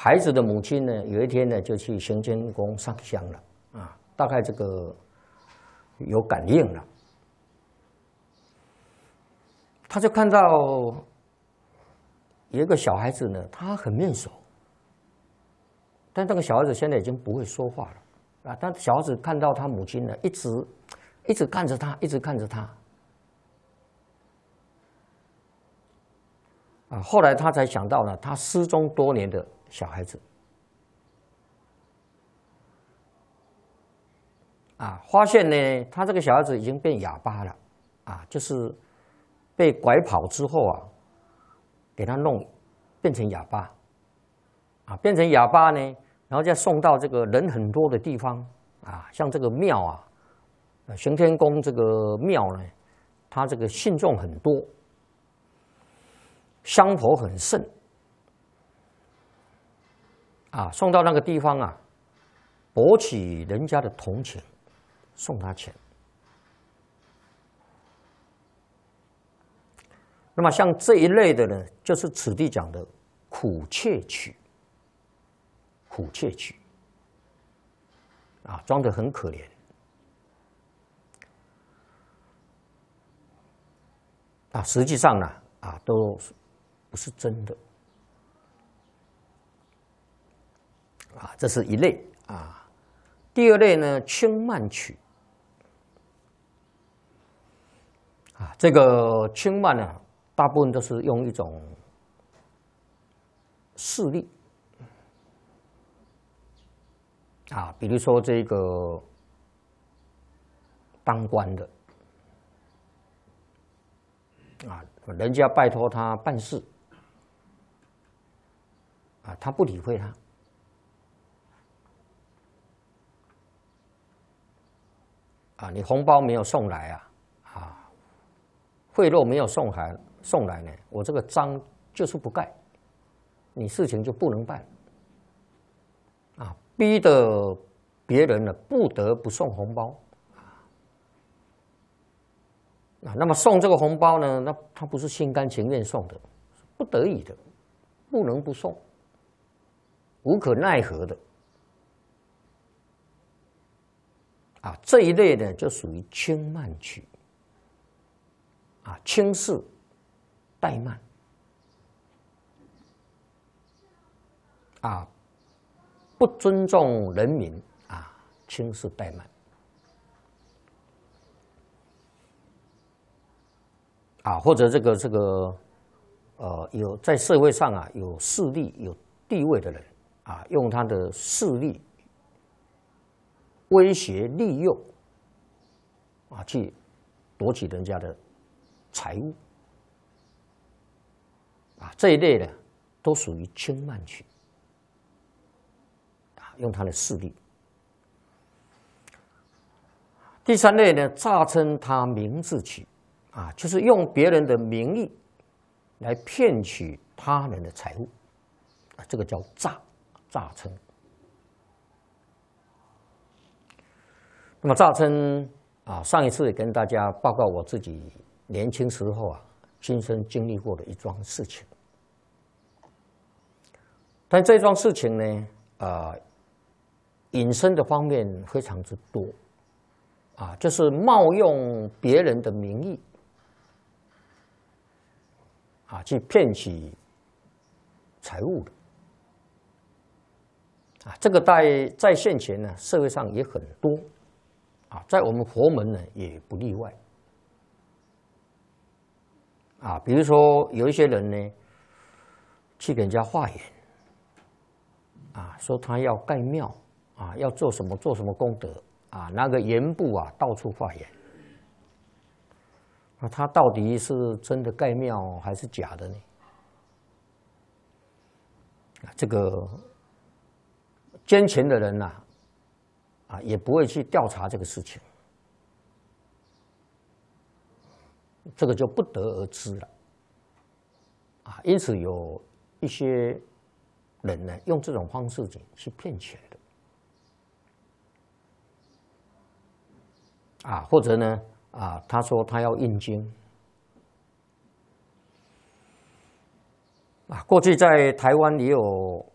孩子的母亲呢，有一天呢就去行天宫上香了啊，大概这个有感应了，他就看到有一个小孩子呢，他很面熟，但这个小孩子现在已经不会说话了啊。但小孩子看到他母亲呢，一直看着他，一直看着他。啊，后来他才想到呢，他失踪多年的小孩子，啊，发现呢，他这个小孩子已经变哑巴了，啊，就是被拐跑之后啊，给他弄变成哑巴，啊，变成哑巴呢，然后再送到这个人很多的地方，啊，像这个庙啊，行天宫这个庙呢，它这个信众很多。香火很盛，啊，送到那个地方啊，博取人家的同情，送他钱。那么像这一类的呢，就是此地讲的苦切曲，苦切曲，啊，装得很可怜，啊，实际上呢，啊，都不是真的啊，这是一类啊。第二类呢，轻慢曲啊，这个轻慢呢，大部分都是用一种势力啊，比如说这个当官的啊，人家拜托他办事。啊，他不理会他，啊，你红包没有送来啊，啊，贿赂没有送来呢，我这个章就是不盖，你事情就不能办，啊，逼得别人呢不得不送红包，啊，那么送这个红包呢，那他不是心甘情愿送的，是不得已的，不能不送。无可奈何的，啊，这一类呢就属于轻慢曲，啊，轻视怠慢，啊，不尊重人民，啊，轻视怠慢，啊，或者这个有在社会上啊有势力有地位的人。啊，用他的势力威胁利诱，啊，去夺取人家的财物，啊，这一类的都属于轻慢曲，啊，用他的势力。第三类呢，诈称他名字曲，啊，就是用别人的名义来骗取他人的财物，啊，这个叫诈称。那么诈称啊，上一次也跟大家报告我自己年轻时候啊，亲身经历过的一桩事情。但这桩事情呢，引申的方面非常之多，啊，就是冒用别人的名义，啊，去骗取财物的。啊，这个在现前呢，社会上也很多，啊，在我们佛门呢也不例外，啊，比如说有一些人呢，去给人家化缘，啊，说他要盖庙，啊，要做什么功德，啊，拿个盐布啊到处化缘，那他到底是真的盖庙还是假的呢？啊，这个。捐钱的人呐，啊，也不会去调查这个事情，这个就不得而知了，啊，因此有一些人呢，用这种方式去骗钱的，啊，或者呢，啊，他说他要印经，啊，过去在台湾也有